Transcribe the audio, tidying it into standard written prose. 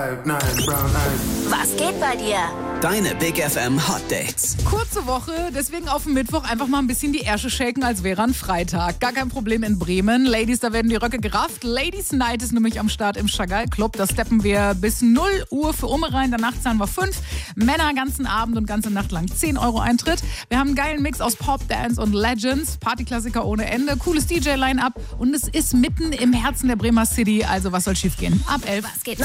Was geht bei dir? Deine Big FM Hot Dates. Kurze Woche, deswegen auf dem Mittwoch einfach mal ein bisschen die Ärsche shaken, als wäre ein Freitag. Gar kein Problem in Bremen. Ladies, da werden die Röcke gerafft. Ladies Night ist nämlich am Start im Chagall Club. Da steppen wir bis 0 Uhr für Umme rein. Danach zahlen wir 5. Männer ganzen Abend und ganze Nacht lang 10 € Eintritt. Wir haben einen geilen Mix aus Pop, Dance und Legends. Partyklassiker ohne Ende. Cooles DJ-Line-Up. Und es ist mitten im Herzen der Bremer City. Also was soll schief gehen? Ab 11. Was geht